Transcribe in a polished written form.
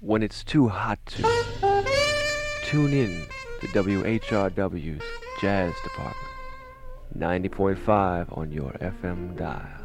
when it's too hot to. Tune in to WHRW's Jazz Department, 90.5 on your FM dial.